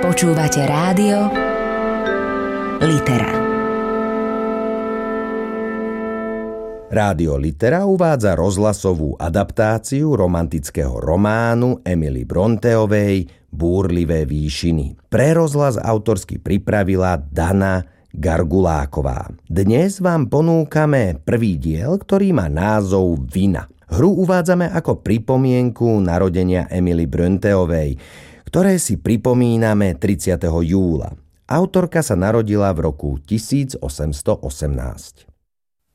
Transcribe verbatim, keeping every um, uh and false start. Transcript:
Počúvate rádio Litera. Rádio Litera uvádza rozhlasovú adaptáciu romantického románu Emily Bronteovej Búrlivé výšiny. Pre rozhlas autorsky pripravila Dana Garguláková. Dnes vám ponúkame prvý diel, ktorý má názov Vina. Hru uvádzame ako pripomienku narodenia Emily Bronteovej, ktoré si pripomíname tridsiateho júla. Autorka sa narodila v roku tisíc osemsto osemnásť.